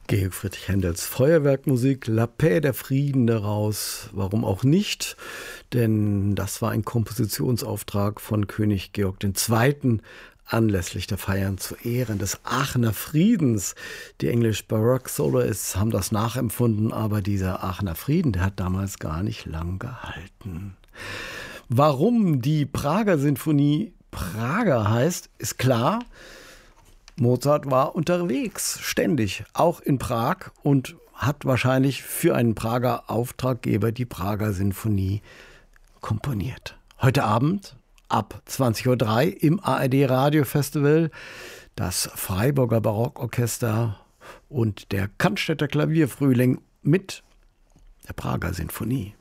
Georg Friedrich Händels Feuerwerkmusik, La Paix, der Frieden daraus, warum auch nicht, denn das war ein Kompositionsauftrag von König Georg II. Anlässlich der Feiern zu Ehren des Aachener Friedens. Die English Baroque Soloists haben das nachempfunden, aber dieser Aachener Frieden, der hat damals gar nicht lang gehalten. Warum die Prager Sinfonie Prager heißt, ist klar. Mozart war unterwegs, ständig, auch in Prag und hat wahrscheinlich für einen Prager Auftraggeber die Prager Sinfonie komponiert. Heute Abend ab 20:03 Uhr im ARD Radio Festival das Freiburger Barockorchester und der Cannstätter Klavierfrühling mit der Prager Sinfonie.